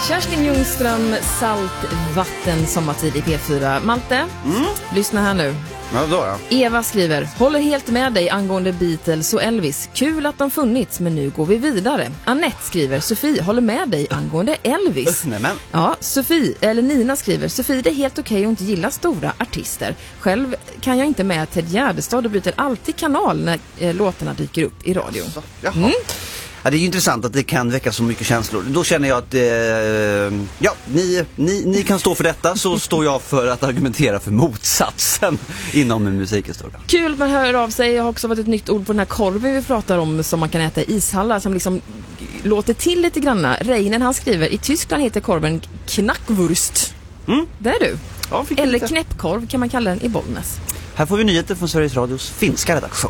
Kerstin Ljungström, Saltvatten, sommartid i P4. Malte, lyssna här nu. Ja, då, ja. Eva skriver: håller helt med dig angående Beatles och Elvis. Kul att de funnits, men nu går vi vidare. Annette skriver: Sofie, håller med dig angående Elvis. Nämen. Ja, Nina skriver: Sofie, det är helt okej att inte gilla stora artister. Själv kan jag inte med Ted Gärdestad och byter alltid kanal när låtarna dyker upp i radio. Jaha. Ja, det är ju intressant att det kan väcka så mycket känslor. Då känner jag att ni kan stå för detta, så står jag för att argumentera för motsatsen inom musikhistorien. Kul att man hör av sig. Jag har också varit ett nytt ord på den här korven vi pratar om som man kan äta i ishallar, som liksom låter till lite granna. Reinen, han skriver: i Tyskland heter korven Knackwurst. Det är du. Ja, eller knäppkorv kan man kalla den i Bollnäs. Här får vi nyheter från Sveriges Radios finska redaktion.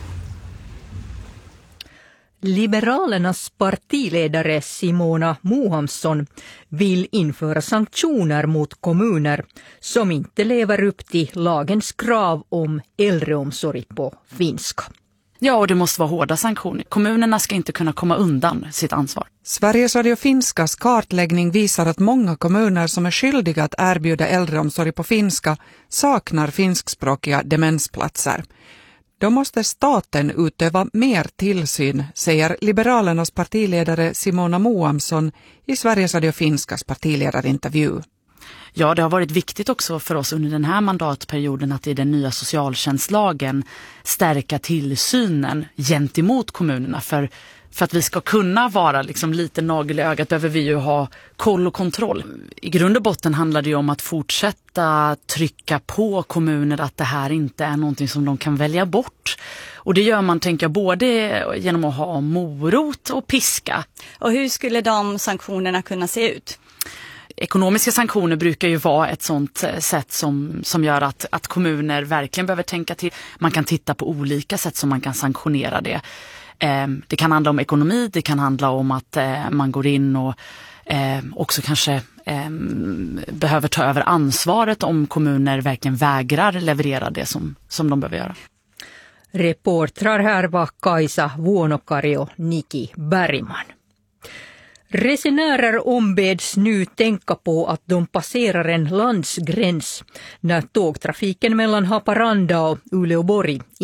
Liberalernas partiledare Simona Mohamsson vill införa sanktioner mot kommuner som inte lever upp till lagens krav om äldreomsorg på finska. Ja, och det måste vara hårda sanktioner. Kommunerna ska inte kunna komma undan sitt ansvar. Sveriges Radio Finskas kartläggning visar att många kommuner som är skyldiga att erbjuda äldreomsorg på finska saknar finskspråkiga demensplatser. Då måste staten utöva mer tillsyn, säger Liberalernas partiledare Simona Mohamsson i Sveriges Radio Finskas partiledarintervju. Ja, det har varit viktigt också för oss under den här mandatperioden att i den nya socialtjänstlagen stärka tillsynen gentemot kommunerna. För att vi ska kunna vara liksom lite nagel i ögat behöver vi ju ha koll och kontroll. I grund och botten handlar det ju om att fortsätta trycka på kommuner att det här inte är någonting som de kan välja bort. Och det gör man, tänker jag, både genom att ha morot och piska. Och hur skulle de sanktionerna kunna se ut? Ekonomiska sanktioner brukar ju vara ett sånt sätt som gör att kommuner verkligen behöver tänka till. Man kan titta på olika sätt som man kan sanktionera det. Det kan handla om ekonomi, det kan handla om att man går in och också kanske behöver ta över ansvaret om kommuner verkligen vägrar leverera det som de behöver göra. Reportrar här var Kaisa Vuonokari och Niki Bergman. Resenärer ombeds nu tänka på att de passerar en landsgräns när tågtrafiken mellan Haparanda och Uleåborg